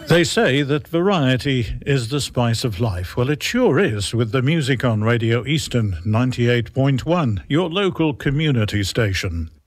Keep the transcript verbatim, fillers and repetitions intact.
They say that variety is the spice of life. Well, it sure is with the music on Radio Eastern ninety-eight point one, your local community station.